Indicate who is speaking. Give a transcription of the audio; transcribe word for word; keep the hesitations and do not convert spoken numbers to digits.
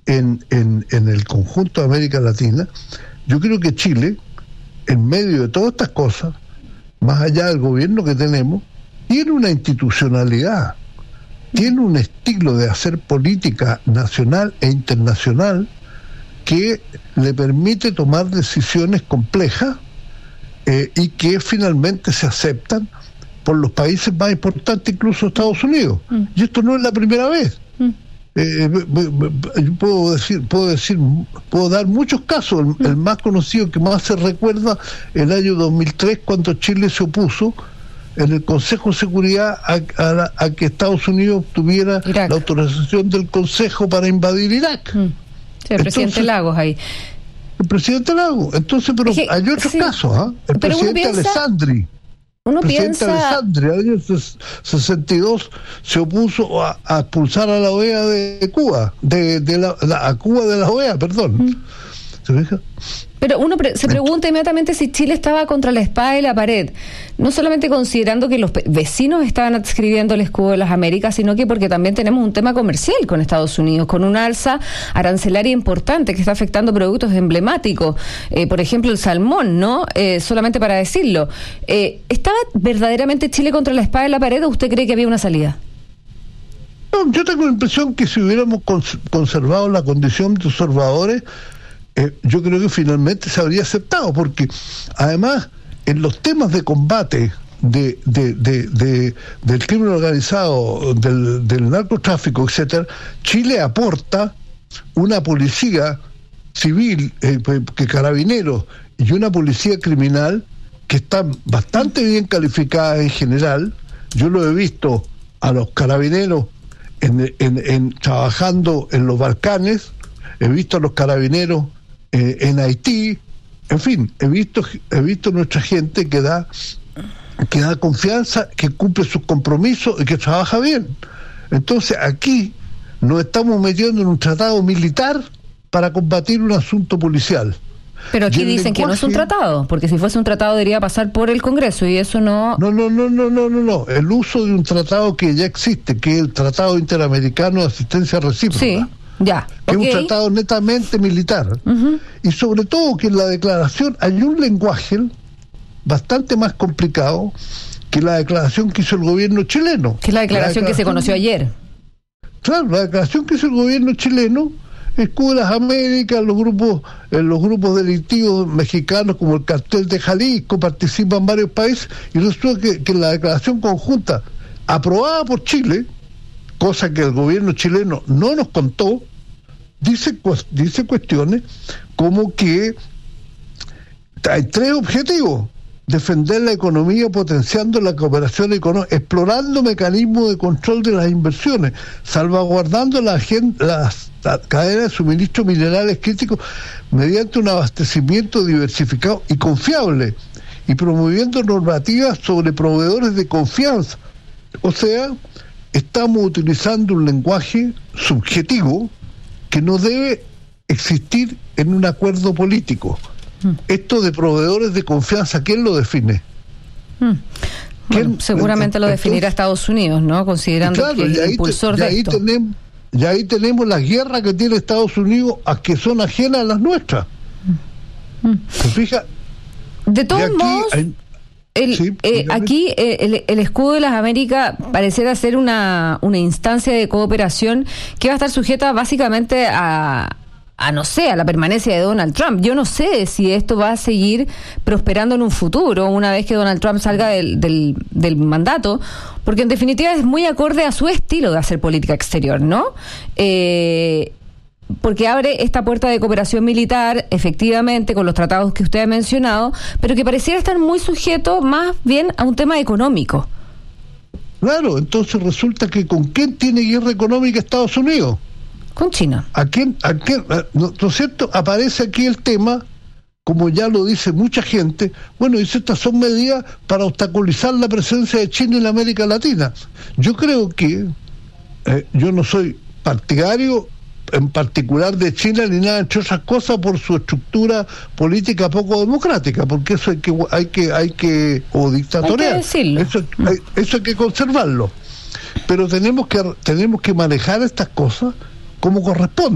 Speaker 1: en, en, en el conjunto de América Latina, yo creo que Chile, en medio de todas estas cosas, más allá del gobierno que tenemos, tiene una institucionalidad, tiene un estilo de hacer política nacional e internacional que le permite tomar decisiones complejas eh, y que finalmente se aceptan por los países más importantes, incluso Estados Unidos. Mm. Y esto no es la primera vez. Mm. Eh, yo puedo decir, puedo decir, puedo dar muchos casos. El, mm. el más conocido que más se recuerda, el año dos mil tres, cuando Chile se opuso en el Consejo de Seguridad a, a, a que Estados Unidos obtuviera Irak. La autorización del Consejo para invadir Irak.
Speaker 2: Mm. Sí, el presidente Entonces, Lagos ahí.
Speaker 1: El presidente Lagos. Entonces, pero es que, hay otros sí. casos, ¿eh? El pero presidente piensa, Alessandri.
Speaker 2: Uno
Speaker 1: el presidente
Speaker 2: piensa...
Speaker 1: Alessandri, en el año sesenta y dos, se opuso a, a expulsar a la O E A de Cuba, de, de la, la, a Cuba de la O E A, perdón. Mm. ¿Se fija?
Speaker 2: Pero uno pre- se pregunta inmediatamente si Chile estaba contra la espada y la pared, no solamente considerando que los pe- vecinos estaban adscribiendo el escudo de las Américas, sino que porque también tenemos un tema comercial con Estados Unidos, con una alza arancelaria importante que está afectando productos emblemáticos, eh, por ejemplo el salmón, ¿no? Eh, solamente para decirlo. Eh, ¿Estaba verdaderamente Chile contra la espada y la pared o usted cree que había una salida?
Speaker 1: No, yo tengo la impresión que si hubiéramos cons- conservado la condición de observadores, Eh, yo creo que finalmente se habría aceptado, porque además en los temas de combate de, de, de, de del crimen organizado, del, del narcotráfico, etcétera, Chile aporta una policía civil, eh, que carabineros, y una policía criminal que están bastante bien calificadas en general. Yo lo he visto a los carabineros en, en, en trabajando en los Balcanes, he visto a los carabineros Eh, en Haití, en fin, he visto he visto nuestra gente que da que da confianza, que cumple sus compromisos y que trabaja bien. Entonces aquí nos estamos metiendo en un tratado militar para combatir un asunto policial.
Speaker 2: Pero aquí dicen lenguaje, que no es un tratado, porque si fuese un tratado debería pasar por el Congreso y eso no...
Speaker 1: No, no, no, no, no, no, no. El uso de un tratado que ya existe, que es el Tratado Interamericano de Asistencia Recíproca.
Speaker 2: Sí. Ya,
Speaker 1: que okay.
Speaker 2: es
Speaker 1: un tratado netamente militar. Uh-huh. Y sobre todo que en la declaración hay un lenguaje bastante más complicado que la declaración que hizo el gobierno chileno.
Speaker 2: Que es la declaración, la declaración que se conoció ayer.
Speaker 1: Claro, la declaración que hizo el gobierno chileno, escudo de las Américas, los grupos, eh, los grupos delictivos mexicanos como el Cartel de Jalisco participan varios países, y resulta que, que la declaración conjunta aprobada por Chile, cosa que el gobierno chileno no nos contó, dice, dice cuestiones como que hay tres objetivos: defender la economía potenciando la cooperación económica, explorando mecanismos de control de las inversiones, salvaguardando la agenda, las, la cadena de suministro minerales críticos mediante un abastecimiento diversificado y confiable, y promoviendo normativas sobre proveedores de confianza. O sea, estamos utilizando un lenguaje subjetivo que no debe existir en un acuerdo político. Mm. Esto de proveedores de confianza, ¿quién lo define?
Speaker 2: Mm. Bueno, seguramente lo definirá Estados Unidos, ¿no? Considerando claro, que es el impulsor
Speaker 1: te,
Speaker 2: de
Speaker 1: ahí
Speaker 2: esto.
Speaker 1: Tenemos, y ahí tenemos las guerras que tiene Estados Unidos, a que son ajenas a las nuestras. Mm. ¿Se fija?
Speaker 2: De todos modos... Hay, El, sí, eh, aquí eh, el, el escudo de las Américas pareciera ser una, una instancia de cooperación que va a estar sujeta básicamente a, a, no sé, a la permanencia de Donald Trump. Yo no sé si esto va a seguir prosperando en un futuro, una vez que Donald Trump salga del, del, del mandato, porque en definitiva es muy acorde a su estilo de hacer política exterior, ¿no? Eh... porque abre esta puerta de cooperación militar, efectivamente, con los tratados que usted ha mencionado, pero que pareciera estar muy sujeto más bien a un tema económico.
Speaker 1: Claro, entonces resulta que ¿con quién tiene guerra económica Estados Unidos?
Speaker 2: Con China.
Speaker 1: ¿A quién? A quién ¿No, ¿no es cierto? Aparece aquí el tema, como ya lo dice mucha gente, bueno, dice, estas son medidas para obstaculizar la presencia de China en la América Latina. Yo creo que, eh, yo no soy partidario en particular de China ni nada, entre otras cosas por su estructura política poco democrática, porque eso hay que hay que hay que o dictatorial,
Speaker 2: hay que decirlo.
Speaker 1: Eso, hay, eso hay que conservarlo, pero tenemos que tenemos que manejar estas cosas como corresponde.